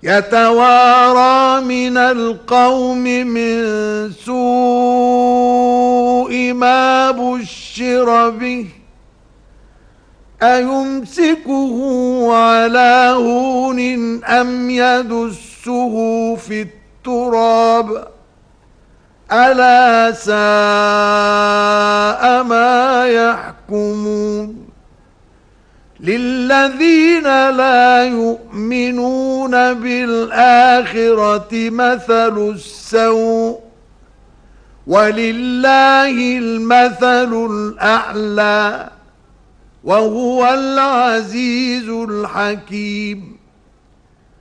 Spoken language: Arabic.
يتوارى من القوم من سوء ما بشر به أيمسكه على هون أم يدسه في التراب ألا ساء ما يحكمون للذين لا يؤمنون بالآخرة مثل السوء ولله المثل الأعلى وهو العزيز الحكيم.